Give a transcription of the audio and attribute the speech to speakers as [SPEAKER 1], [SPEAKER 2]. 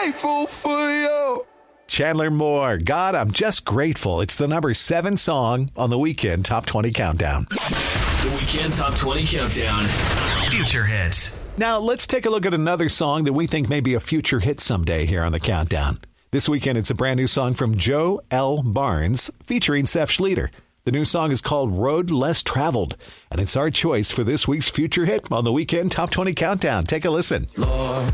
[SPEAKER 1] grateful for you.
[SPEAKER 2] Chandler Moore, God, I'm just grateful. It's the number 7 song on the Weekend Top 20 Countdown.
[SPEAKER 3] The Weekend Top 20 Countdown. Future hits.
[SPEAKER 2] Now, let's take a look at another song that we think may be a future hit someday here on the Countdown. This weekend, it's a brand new song from Joe L. Barnes featuring Seth Schleter. The new song is called Road Less Traveled, and it's our choice for this week's future hit on the Weekend Top 20 Countdown. Take a listen.
[SPEAKER 1] Lord.